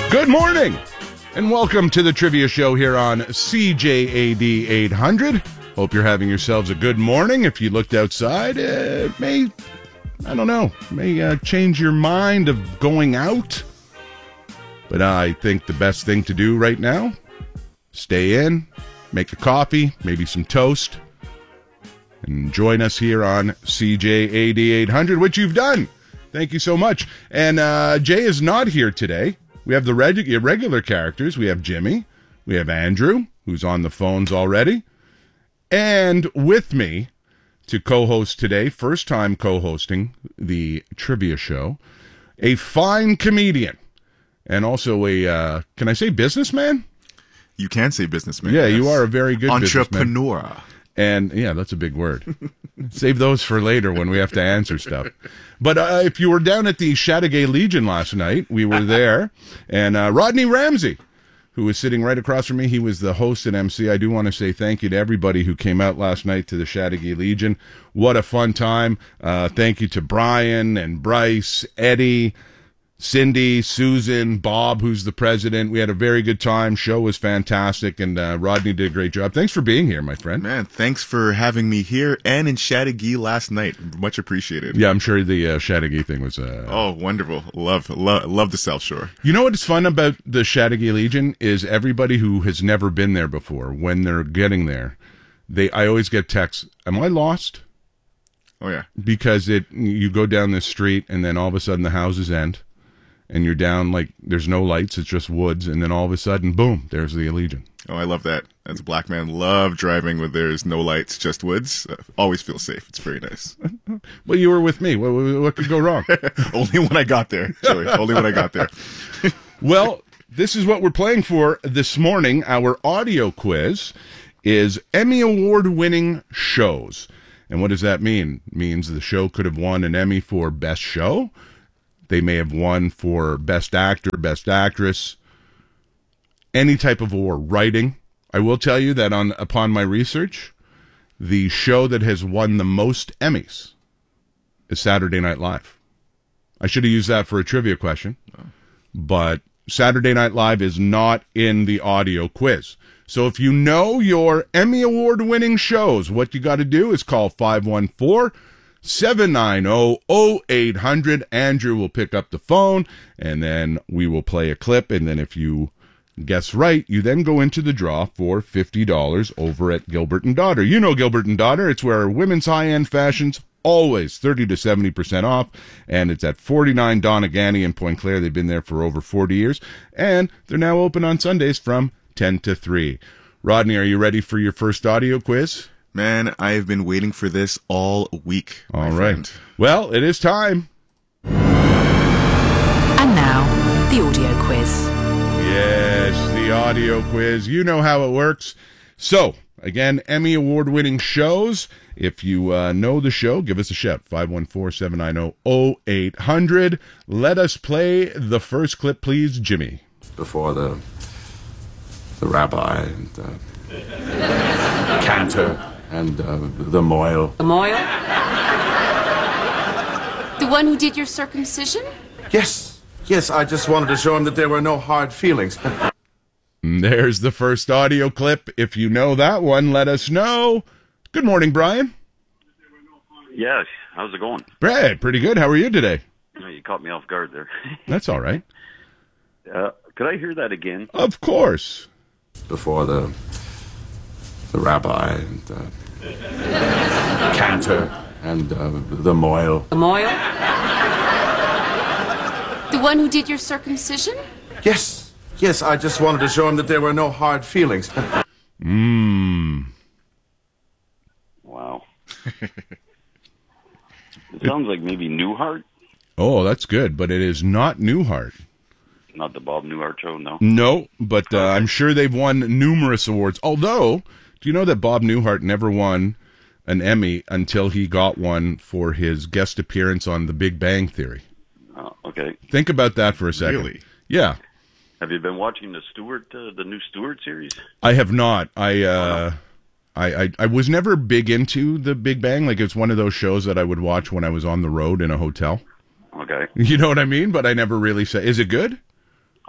Good morning, and welcome to the Trivia Show here on CJAD 800. Hope you're having yourselves a good morning. If you looked outside, it may change your mind of going out. But I think the best thing to do right now, stay in, make a coffee, maybe some toast, and join us here on CJAD 800, which you've done. Thank you so much. And Jay is not here today. We have the regular characters. We have Jimmy. We have Andrew, who's on the phones already. And with me to co-host today, first time co-hosting the Trivia Show, a fine comedian and also a, can I say businessman? You can say businessman. Yeah, yes. You are a very good entrepreneur. Businessman. And yeah, that's a big word. Save those for later when we have to answer stuff. But if you were down at the Chateauguay Legion last night, we were there. And Rodney Ramsey, who was sitting right across from me, he was the host and MC. I do want to say thank you to everybody who came out last night to the Chateauguay Legion. What a fun time. Thank you to Brian and Bryce, Eddie, Cindy, Susan, Bob, who's the president. We had a very good time. Show was fantastic, and Rodney did a great job. Thanks for being here, my friend. Man, thanks for having me here and in Chateauguay last night. Much appreciated. Yeah, I'm sure the Chateauguay thing was... Oh, wonderful. Love the South Shore. You know what's fun about the Chateauguay Legion is everybody who has never been there before, when they're getting there, I always get texts, am I lost? Oh, yeah. Because you go down this street, and then all of a sudden the houses end. And you're down, like, there's no lights, it's just woods, and then all of a sudden, boom, there's the Legion. Oh, I love that. As a black man, love driving where there's no lights, just woods. Always feel safe. It's very nice. Well, you were with me. What could go wrong? Only when I got there, Joey. Only when I got there. Well, this is what we're playing for this morning. Our audio quiz is Emmy Award-winning shows. And what does that mean? It means the show could have won an Emmy for Best Show. They may have won for Best Actor, Best Actress, any type of award. Writing. I will tell you that upon my research, the show that has won the most Emmys is Saturday Night Live. I should have used that for a trivia question, but Saturday Night Live is not in the audio quiz. So if you know your Emmy Award-winning shows, what you got to do is call 514-790-0800. Andrew will pick up the phone, and then we will play a clip, and then if you guess right, you then go into the draw for $50 over at Gilbert & Daughter. You know Gilbert & Daughter. It's where women's high-end fashions, always 30 to 70% off, and it's at 49 Donegany in Point Claire. They've been there for over 40 years, and they're now open on Sundays from 10 to 3. Rodney, are you ready for your first audio quiz? Man, I have been waiting for this all week. All right. Well, it is time. And now, the audio quiz. Yes, the audio quiz. You know how it works. So, again, Emmy Award-winning shows. If you know the show, give us a shout. 514-790-0800. Let us play the first clip, please, Jimmy. Before the rabbi and the cantor and the mohel. The mohel? The one who did your circumcision? Yes, I just wanted to show him that there were no hard feelings. There's the first audio clip. If you know that one, let us know. Good morning, Brian. Yeah, how's it going? Brad, pretty good. How are you today? You caught me off guard there. That's all right. Could I hear that again? Of course. Before the rabbi and the cantor and the mohel. The mohel? The one who did your circumcision? Yes, I just wanted to show him that there were no hard feelings. Wow. It sounds like maybe Newhart? Oh, that's good, but it is not Newhart. Not the Bob Newhart show, no? No, but I'm sure they've won numerous awards. Although, do you know that Bob Newhart never won an Emmy until he got one for his guest appearance on The Big Bang Theory? Oh, okay. Think about that for a second. Really? Yeah. Have you been watching the new Stewart series? I have not. I was never big into The Big Bang. Like, it's one of those shows that I would watch when I was on the road in a hotel. Okay. You know what I mean? But I never really said, is it good?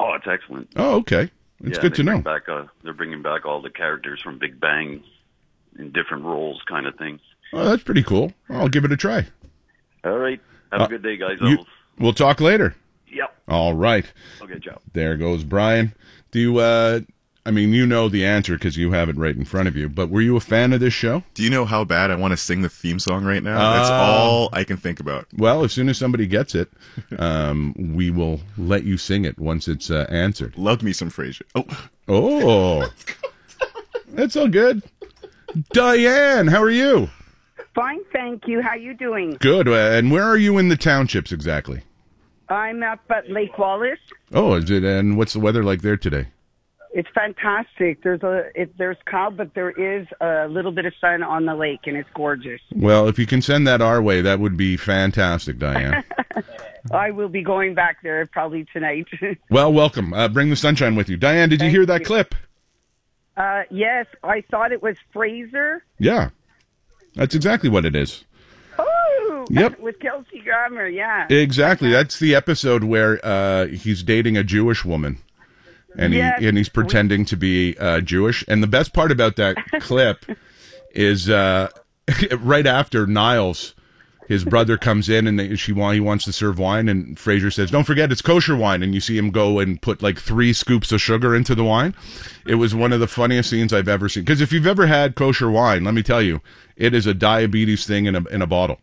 Oh, it's excellent. Oh, okay. It's good to know. They're bringing back all the characters from Big Bang in different roles, kind of thing. Oh, that's pretty cool. I'll give it a try. All right. Have a good day, guys. We'll talk later. Yep. All right. Okay, ciao. There goes Brian. Do you, you know the answer because you have it right in front of you, but were you a fan of this show? Do you know how bad I want to sing the theme song right now? That's all I can think about. Well, as soon as somebody gets it, we will let you sing it once it's answered. Loved me some Frasier. Oh. That's all good. Diane, how are you? Fine, thank you. How you doing? Good. And where are you in the townships exactly? I'm up at Lake Wallace. Oh, is it? And what's the weather like there today? It's fantastic. There's cloud, but there is a little bit of sun on the lake, and it's gorgeous. Well, if you can send that our way, that would be fantastic, Diane. I will be going back there probably tonight. Well, welcome. Bring the sunshine with you. Diane, did you hear that clip? Yes, I thought it was Fraser. Yeah, that's exactly what it is. Oh, yep. With Kelsey Grammer, yeah. Exactly. That's the episode where he's dating a Jewish woman. And he's pretending to be Jewish. And the best part about that clip is right after Niles, his brother, comes in and he wants to serve wine, and Fraser says, "Don't forget it's kosher wine." And you see him go and put like 3 scoops of sugar into the wine. It was one of the funniest scenes I've ever seen. Because if you've ever had kosher wine, let me tell you, it is a diabetes thing in a bottle.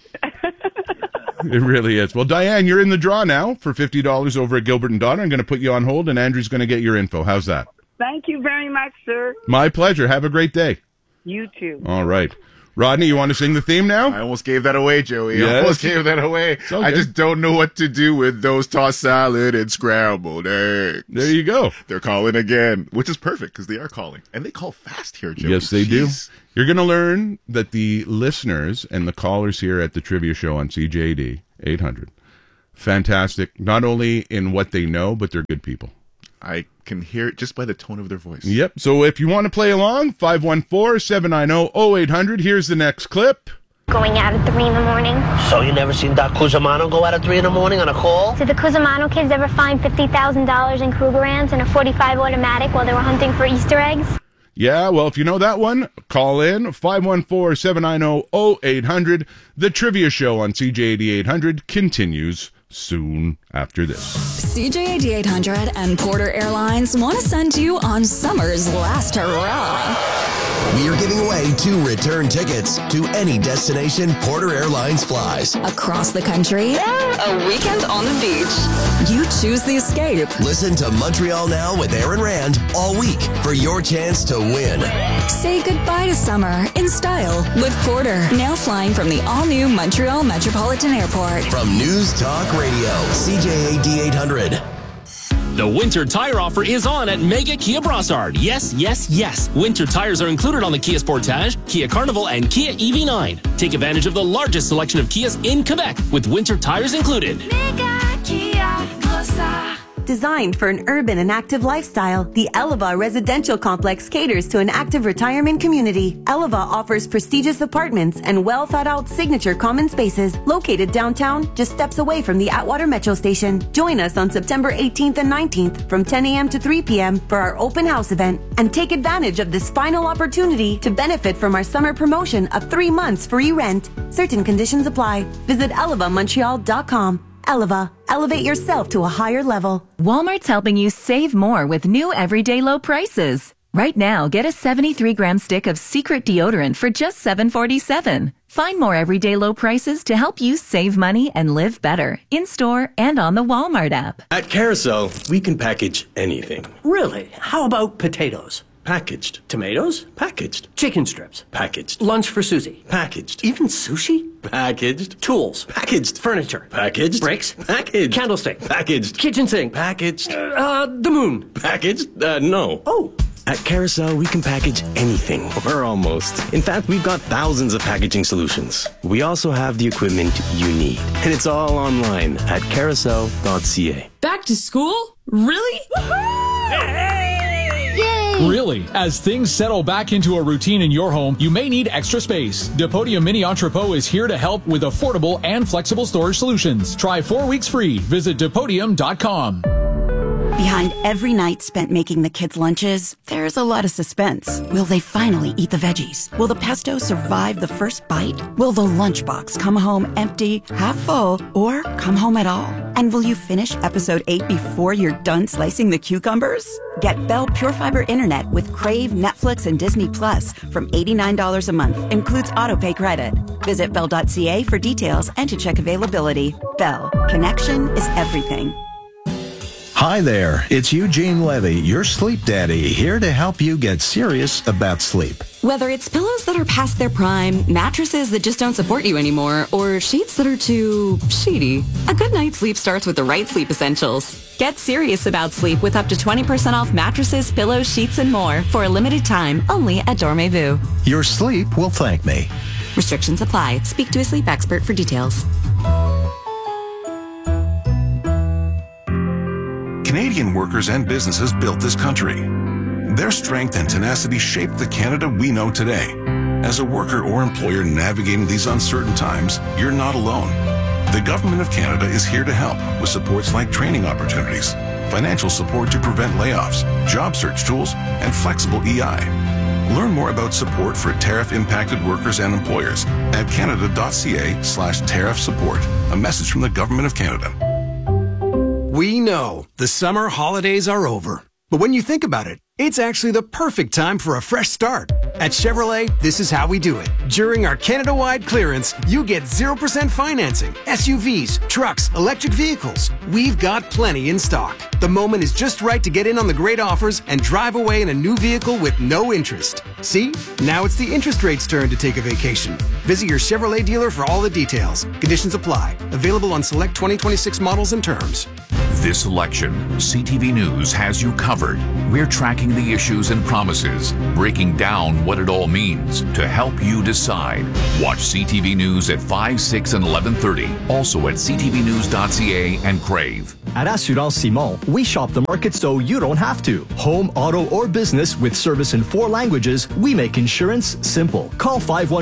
It really is. Well, Diane, you're in the draw now for $50 over at Gilbert & Daughter. I'm going to put you on hold, and Andrew's going to get your info. How's that? Thank you very much, sir. My pleasure. Have a great day. You too. All right. Rodney, you want to sing the theme now? I almost gave that away, Joey. Yes. I almost gave that away. Okay. I just don't know what to do with those tossed salad and scrambled eggs. There you go. They're calling again, which is perfect because they are calling. And they call fast here, Joey. Yes, they do. Jeez. You're going to learn that the listeners and the callers here at the trivia show on CJAD 800, fantastic, not only in what they know, but they're good people. I can hear it just by the tone of their voice. Yep. So if you want to play along, 514-790-0800. Here's the next clip. Going out at 3 in the morning. So you never seen Doc Cusimano go out at 3 in the morning on a call? Did the Cusimano kids ever find $50,000 in Krugerrands and a .45 automatic while they were hunting for Easter eggs? Yeah, well, if you know that one, call in 514-790-0800. The trivia show on CJAD 800 continues soon after this. CJAD 800 and Porter Airlines want to send you on summer's last hurrah. We are giving away 2 return tickets to any destination Porter Airlines flies. Across the country, a weekend on the beach. You choose the escape. Listen to Montreal Now with Aaron Rand all week for your chance to win. Say goodbye to summer in style with Porter. Now flying from the all-new Montreal Metropolitan Airport. From News Talk Radio, CJAD 800. The winter tire offer is on at Mega Kia Brossard. Yes, yes, yes. Winter tires are included on the Kia Sportage, Kia Carnival, and Kia EV9. Take advantage of the largest selection of Kias in Quebec with winter tires included. Mega Kia Brossard. Designed for an urban and active lifestyle, the Eleva Residential Complex caters to an active retirement community. Eleva offers prestigious apartments and well-thought-out signature common spaces located downtown, just steps away from the Atwater Metro Station. Join us on September 18th and 19th from 10 a.m. to 3 p.m. for our open house event, and take advantage of this final opportunity to benefit from our summer promotion of 3 months free rent. Certain conditions apply. Visit elevamontreal.com. Eleva. Elevate yourself to a higher level. Walmart's helping you save more with new everyday low prices. Right now, get a 73-gram stick of Secret deodorant for just $7.47. Find more everyday low prices to help you save money and live better in-store and on the Walmart app. At Carousel, we can package anything. Really? How about potatoes? Packaged. Tomatoes? Packaged. Chicken strips? Packaged. Lunch for Susie? Packaged. Even sushi? Packaged. Tools? Packaged. Furniture? Packaged. Bricks? Packaged. Candlestick? Packaged. Kitchen sink? Packaged. The moon? Packaged? No. Oh. At Carousel, we can package anything, or almost. In fact, we've got thousands of packaging solutions. We also have the equipment you need. And it's all online at carousel.ca. Back to school? Really? Really, as things settle back into a routine in your home, you may need extra space. Depodium Mini Entrepot is here to help with affordable and flexible storage solutions. Try 4 weeks free. Visit Depodium.com. Behind every night spent making the kids' lunches, there's a lot of suspense. Will they finally eat the veggies? Will the pesto survive the first bite? Will the lunchbox come home empty, half full, or come home at all? And will you finish episode 8 before you're done slicing the cucumbers? Get Bell Pure Fiber Internet with Crave, Netflix, and Disney Plus from $89 a month. Includes autopay credit. Visit Bell.ca for details and to check availability. Bell. Connection is everything. Hi there, it's Eugene Levy, your sleep daddy, here to help you get serious about sleep. Whether it's pillows that are past their prime, mattresses that just don't support you anymore, or sheets that are too sheety, a good night's sleep starts with the right sleep essentials. Get serious about sleep with up to 20% off mattresses, pillows, sheets, and more for a limited time only at Dormez-vous. Your sleep will thank me. Restrictions apply. Speak to a sleep expert for details. Canadian workers and businesses built this country. Their strength and tenacity shaped the Canada we know today. As a worker or employer navigating these uncertain times, you're not alone. The Government of Canada is here to help with supports like training opportunities, financial support to prevent layoffs, job search tools, and flexible EI. Learn more about support for tariff-impacted workers and employers at canada.ca/tariff support. A message from the Government of Canada. We know the summer holidays are over. But when you think about it, it's actually the perfect time for a fresh start. At Chevrolet, this is how we do it. During our Canada-wide clearance, you get 0% financing, SUVs, trucks, electric vehicles. We've got plenty in stock. The moment is just right to get in on the great offers and drive away in a new vehicle with no interest. See? Now it's the interest rate's turn to take a vacation. Visit your Chevrolet dealer for all the details. Conditions apply. Available on select 2026 models and terms. This election, CTV News has you covered. We're tracking the issues and promises, breaking down what it all means to help you decide. Watch CTV News at 5, 6, and 11:30. Also at ctvnews.ca and Crave. At Assurance Simon, we shop the market so you don't have to. Home, auto, or business with service in 4 languages, we make insurance simple. Call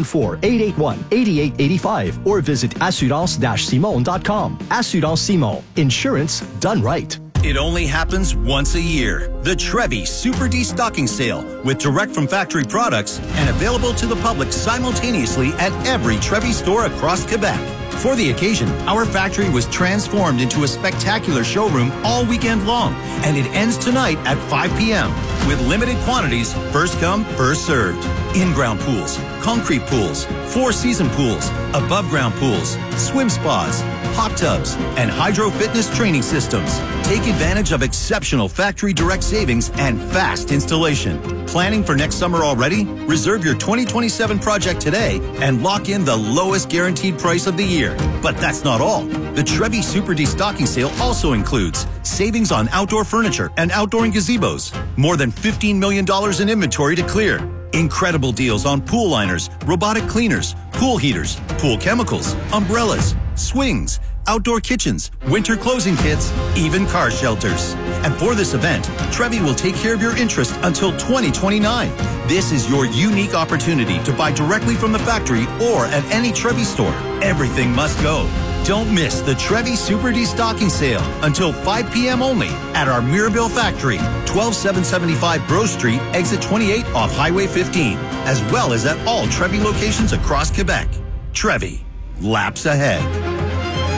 514-881-8885 or visit assurance-simon.com. Assurance Simon. Insurance done right. It only happens once a year. The Trevi Super Destocking Sale with direct from factory products and available to the public simultaneously at every Trevi store across Quebec. For the occasion, our factory was transformed into a spectacular showroom all weekend long, and it ends tonight at 5 p.m. with limited quantities, first come, first served. In-ground pools, concrete pools, 4-season pools, above-ground pools, swim spas, hot tubs, and hydro fitness training systems. Take advantage of exceptional factory direct savings and fast installation. Planning for next summer already? Reserve your 2027 project today and lock in the lowest guaranteed price of the year. But that's not all. The Trevi Super Destocking Sale also includes savings on outdoor furniture and outdoor gazebos. More than $15 million in inventory to clear. Incredible deals on pool liners, robotic cleaners, pool heaters, pool chemicals, umbrellas, swings, outdoor kitchens, winter closing kits, even car shelters. And for this event, Trevi will take care of your interest until 2029. This is your unique opportunity to buy directly from the factory or at any Trevi store. Everything must go. Don't miss the Trevi Super Destocking Sale until 5 p.m. only at our Mirabel factory, 12775 Bro Street, exit 28 off Highway 15, as well as at all Trevi locations across Quebec. Trevi, laps ahead.